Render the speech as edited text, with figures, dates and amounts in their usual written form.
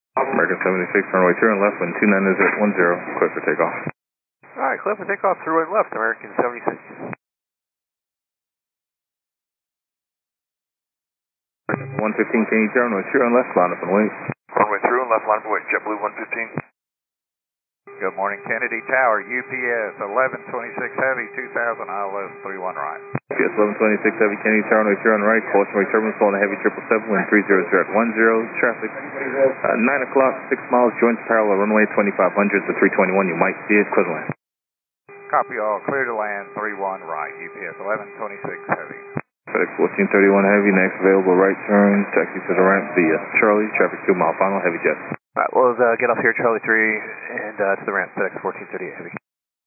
American 76, runway 2 and left, wind 29010, clear for takeoff. Alright, clear for takeoff, through and left, American 76. 115, can you turn runway 2 and left, line up and wait. Runway through and left, line up and wait, JetBlue 115. Good morning, Kennedy Tower, UPS 1126 Heavy, 2000 ILS 31 right. UPS 1126 Heavy, Kennedy Tower, runway 2 on the right, cautionary turbulence on the Heavy 777, wind 30010, traffic 9 o'clock, 6 miles, joints parallel, runway 2500 to 321, you might see it, clear to land. Copy all, clear to land, 31 right, UPS 1126 Heavy. FedEx 1431 Heavy, next available right turn, taxi to the ramp via Charlie, traffic 2 mile final, Heavy Jet. Alright, we'll get off here, Charlie 3, and to the ramp, FedEx 1438 Heavy.